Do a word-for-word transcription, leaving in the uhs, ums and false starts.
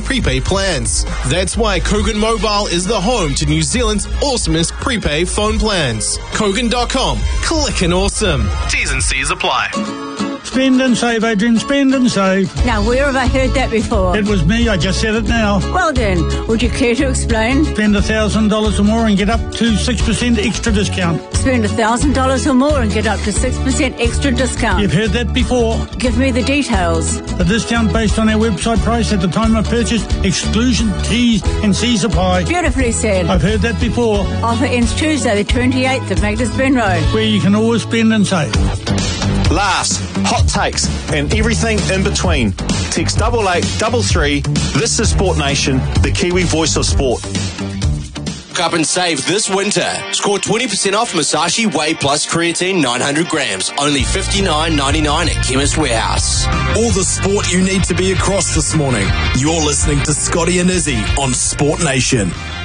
prepaid plans. That's why Kogan Mobile is the home to New Zealand's awesomest prepaid phone plans. Kogan dot com. Click and awesome. T's and C's apply. Spend and save, Adrian, spend and save. Now, where have I heard that before? It was me, I just said it now. Well then, would you care to explain? Spend one thousand dollars or more and get up to six percent extra discount. Spend one thousand dollars or more and get up to six percent extra discount. You've heard that before. Give me the details. The discount based on our website price at the time of purchase, exclusion T's and C's apply. Beautifully said. I've heard that before. Offer ends Tuesday the twenty-eighth of Magdalene Road. Where you can always spend and save. Laughs, hot takes, and everything in between. Text double eight double three. This is Sport Nation, the Kiwi voice of sport. Look up and save this winter. Score twenty percent off Musashi Whey Plus Creatine nine hundred grams. Only fifty-nine ninety-nine at Chemist Warehouse. All the sport you need to be across this morning. You're listening to Scotty and Izzy on Sport Nation.